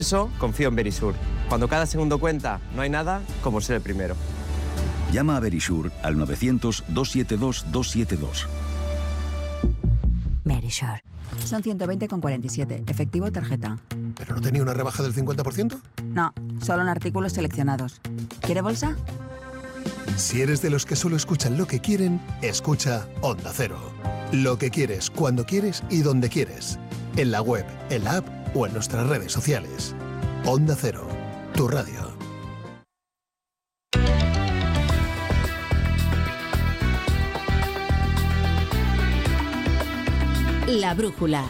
Eso confío en Verisur. Cuando cada segundo cuenta, no hay nada como ser el primero. Llama a Verisur al 900-272-272. Verisur. Son 120,47. Efectivo o tarjeta. ¿Pero no tenía una rebaja del 50%? No, solo en artículos seleccionados. ¿Quiere bolsa? Si eres de los que solo escuchan lo que quieren, escucha Onda Cero. Lo que quieres, cuando quieres y donde quieres. En la web, en la app o en nuestras redes sociales. Onda Cero, tu radio. La brújula.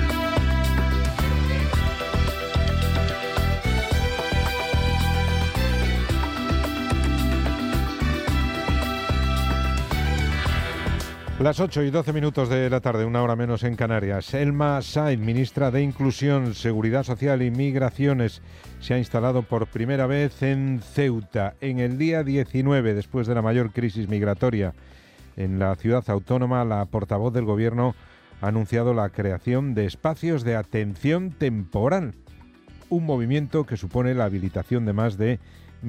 Las 8:12 de la tarde, una hora menos en Canarias. Elma Sainz, ministra de Inclusión, Seguridad Social y Migraciones, se ha instalado por primera vez en Ceuta. En el día 19, después de la mayor crisis migratoria en la ciudad autónoma, la portavoz del Gobierno ha anunciado la creación de espacios de atención temporal, un movimiento que supone la habilitación de más de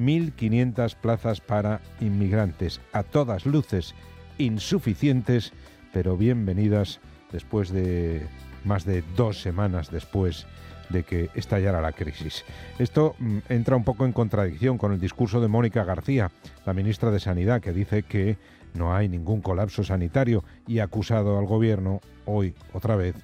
1.500 plazas para inmigrantes, a todas luces insuficientes, pero bienvenidas después de más de 2 semanas después de que estallara la crisis. Esto entra un poco en contradicción con el discurso de Mónica García, la ministra de Sanidad, que dice que no hay ningún colapso sanitario y ha acusado al gobierno, hoy otra vez,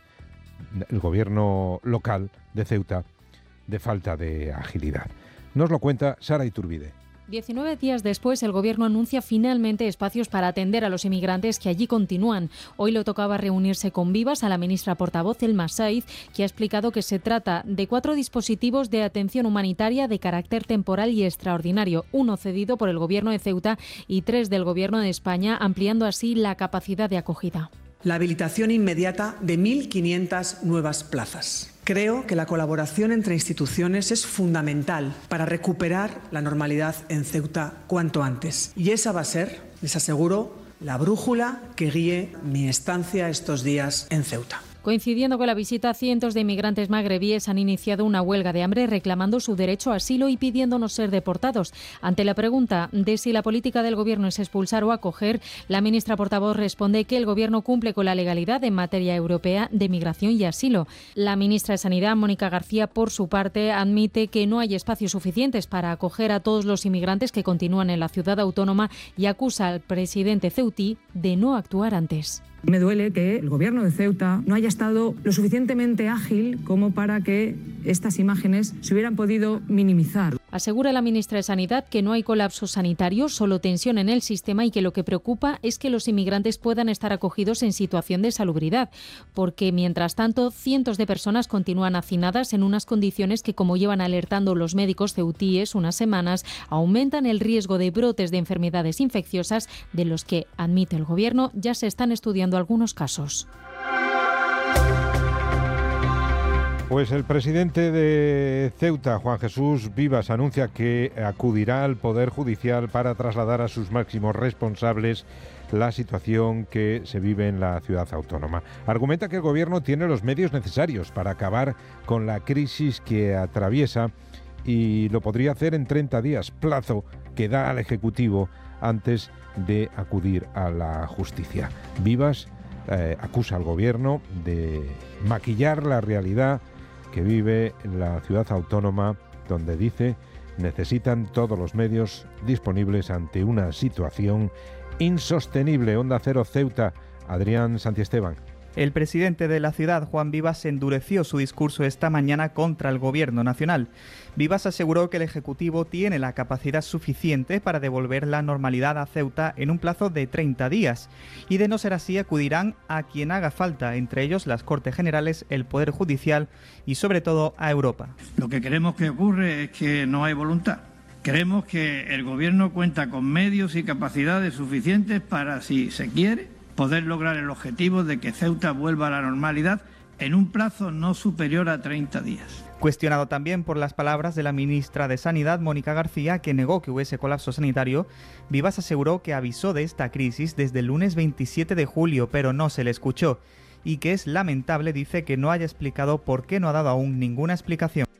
el gobierno local de Ceuta, de falta de agilidad. Nos lo cuenta Sara Iturbide. 19 días después, el Gobierno anuncia finalmente espacios para atender a los inmigrantes que allí continúan. Hoy le tocaba reunirse con vivas a la ministra portavoz Elma Sainz, que ha explicado que se trata de 4 dispositivos de atención humanitaria de carácter temporal y extraordinario, 1 cedido por el Gobierno de Ceuta y 3 del Gobierno de España, ampliando así la capacidad de acogida. La habilitación inmediata de 1.500 nuevas plazas. Creo que la colaboración entre instituciones es fundamental para recuperar la normalidad en Ceuta cuanto antes. Y esa va a ser, les aseguro, la brújula que guíe mi estancia estos días en Ceuta. Coincidiendo con la visita, cientos de inmigrantes magrebíes han iniciado una huelga de hambre reclamando su derecho a asilo y pidiendo no ser deportados. Ante la pregunta de si la política del Gobierno es expulsar o acoger, la ministra portavoz responde que el Gobierno cumple con la legalidad en materia europea de migración y asilo. La ministra de Sanidad, Mónica García, por su parte, admite que no hay espacios suficientes para acoger a todos los inmigrantes que continúan en la ciudad autónoma y acusa al presidente ceutí de no actuar antes. Me duele que el Gobierno de Ceuta no haya estado lo suficientemente ágil como para que estas imágenes se hubieran podido minimizar. Asegura la ministra de Sanidad que no hay colapso sanitario, solo tensión en el sistema y que lo que preocupa es que los inmigrantes puedan estar acogidos en situación de salubridad, porque mientras tanto cientos de personas continúan hacinadas en unas condiciones que, como llevan alertando los médicos ceutíes unas semanas, aumentan el riesgo de brotes de enfermedades infecciosas de los que, admite el Gobierno, ya se están estudiando algunos casos. Pues el presidente de Ceuta, Juan Jesús Vivas, anuncia que acudirá al Poder Judicial para trasladar a sus máximos responsables la situación que se vive en la ciudad autónoma. Argumenta que el Gobierno tiene los medios necesarios para acabar con la crisis que atraviesa y lo podría hacer en 30 días, plazo que da al Ejecutivo antes de acudir a la justicia. Vivas acusa al Gobierno de maquillar la realidad que vive la ciudad autónoma, donde dice necesitan todos los medios disponibles ante una situación insostenible. Onda Cero Ceuta, Adrián Santiesteban. El presidente de la ciudad, Juan Vivas, endureció su discurso esta mañana contra el Gobierno nacional. Vivas aseguró que el Ejecutivo tiene la capacidad suficiente para devolver la normalidad a Ceuta en un plazo de 30 días y, de no ser así, acudirán a quien haga falta, entre ellos las Cortes Generales, el Poder Judicial y, sobre todo, a Europa. Lo que creemos que ocurre es que no hay voluntad. Creemos que el Gobierno cuenta con medios y capacidades suficientes para, si se quiere, poder lograr el objetivo de que Ceuta vuelva a la normalidad en un plazo no superior a 30 días. Cuestionado también por las palabras de la ministra de Sanidad, Mónica García, que negó que hubiese colapso sanitario, Vivas aseguró que avisó de esta crisis desde el lunes 27 de julio, pero no se le escuchó, y que es lamentable, dice, que no haya explicado por qué no ha dado aún ninguna explicación.